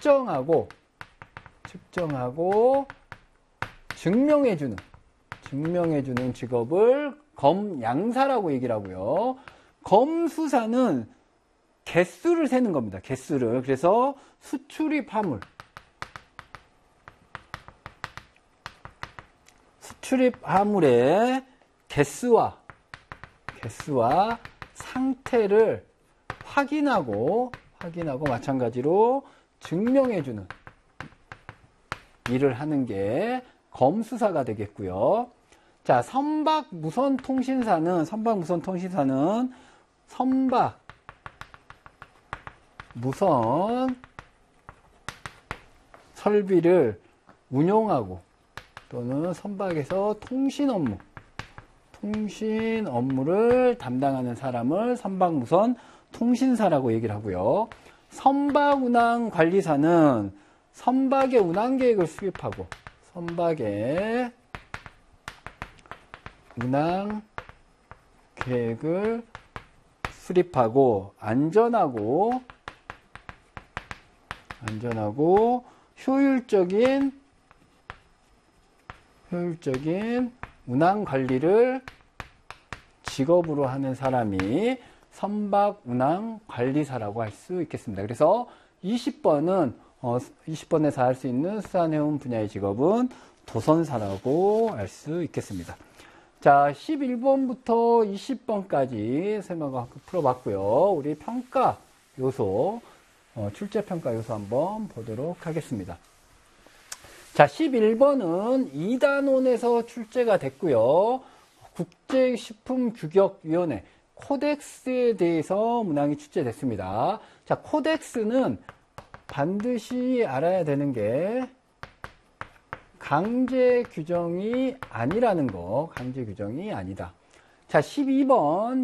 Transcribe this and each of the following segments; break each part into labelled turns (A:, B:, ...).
A: 측정하고 증명해주는 직업을 검양사라고 얘기를 하고요. 검수사는 개수를 세는 겁니다. 개수를. 그래서 수출입 화물의 개수와 상태를 확인하고 마찬가지로 증명해주는 일을 하는 게 검수사가 되겠고요. 자, 선박 무선 통신사는 선박 무선 설비를 운용하고 또는 선박에서 통신 업무를 담당하는 사람을 선박 무선 통신사라고 얘기를 하고요. 선박 운항 관리사는 선박의 운항 계획을 수립하고 선박의 운항 계획을 수립하고 안전하고 효율적인 운항 관리를 직업으로 하는 사람이 선박 운항 관리사라고 할 수 있겠습니다. 그래서 20번에서 할 수 있는 수산해운 분야의 직업은 도선사라고 할 수 있겠습니다. 자, 11번부터 20번까지 설명을 풀어봤고요. 우리 평가 요소, 출제 평가 요소 한번 보도록 하겠습니다. 자, 11번은 2단원에서 출제가 됐고요. 국제식품규격위원회 코덱스에 대해서 문항이 출제됐습니다. 자, 코덱스는 반드시 알아야 되는 게 강제 규정이 아니라는 거, 강제 규정이 아니다. 자, 12번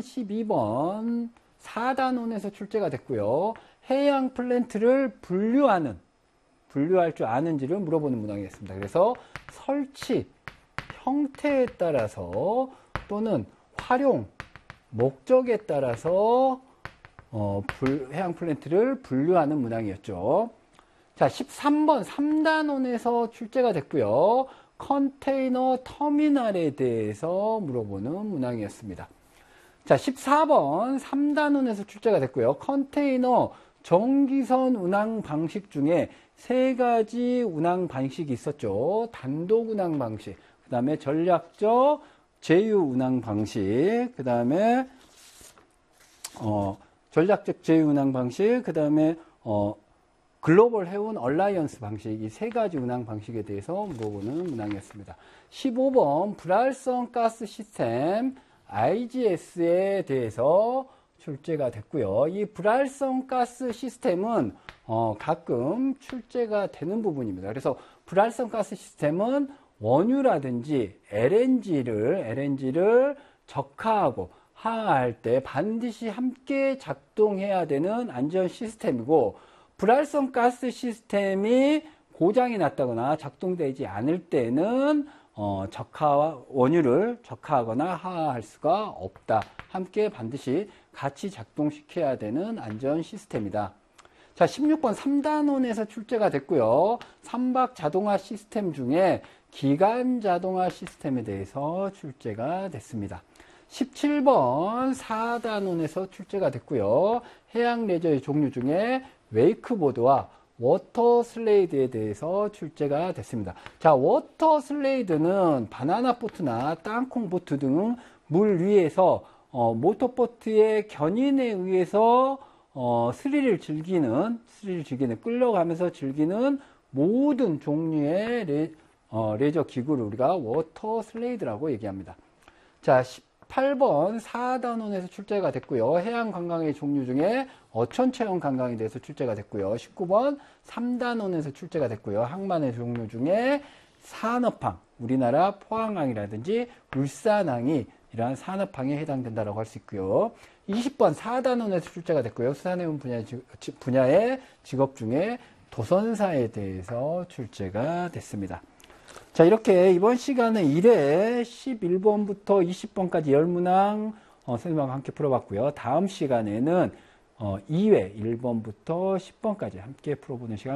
A: 4단원에서 출제가 됐고요. 해양 플랜트를 분류할 줄 아는지를 물어보는 문항이었습니다. 그래서 설치 형태에 따라서 또는 활용 목적에 따라서 해양 플랜트를 분류하는 문항이었죠. 자, 13번 3단원에서 출제가 됐고요. 컨테이너 터미널에 대해서 물어보는 문항이었습니다. 자, 14번 3단원에서 출제가 됐고요. 컨테이너 정기선 운항 방식 중에 세 가지 운항 방식이 있었죠. 단독 운항 방식, 그 다음에 전략적 제휴 운항 방식, 그 다음에 전략적 제휴 운항 방식, 그 다음에 글로벌 해운 얼라이언스 방식, 이 세 가지 운항 방식에 대해서 물어보는 문항이었습니다. 15번 불활성 가스 시스템 IGS에 대해서 출제가 됐고요. 이 불활성 가스 시스템은 가끔 출제가 되는 부분입니다. 그래서 불활성 가스 시스템은 원유라든지 LNG를 적하하고 하할 때 반드시 함께 작동해야 되는 안전 시스템이고, 불활성 가스 시스템이 고장이 났다거나 작동되지 않을 때는 원유를 적하하거나 하할 수가 없다. 함께 반드시 같이 작동시켜야 되는 안전 시스템이다. 자, 16번 3단원에서 출제가 됐고요. 선박 자동화 시스템 중에 기관 자동화 시스템에 대해서 출제가 됐습니다. 17번 4단원에서 출제가 됐고요. 해양 레저의 종류 중에 웨이크보드와 워터 슬레이드에 대해서 출제가 됐습니다. 자, 워터 슬레이드는 바나나 보트나 땅콩 보트 등 물 위에서 모터보트의 견인에 의해서 스릴을 즐기는 끌려가면서 즐기는 모든 종류의 레저 기구를 우리가 워터 슬레이드라고 얘기합니다. 자, 18번 4단원에서 출제가 됐고요. 해양 관광의 종류 중에 어촌 체험 관광에 대해서 출제가 됐고요. 19번 3단원에서 출제가 됐고요. 항만의 종류 중에 산업항, 우리나라 포항항이라든지 울산항이 이러한 산업항에 해당된다고 할 수 있고요. 20번 4단원에서 출제가 됐고요. 수산해운 분야의 직업 중에 도선사에 대해서 출제가 됐습니다. 자, 이렇게 이번 시간은 1회 11번부터 20번까지 10문항 설명과 함께 풀어봤고요. 다음 시간에는 2회 1번부터 10번까지 함께 풀어보는 시간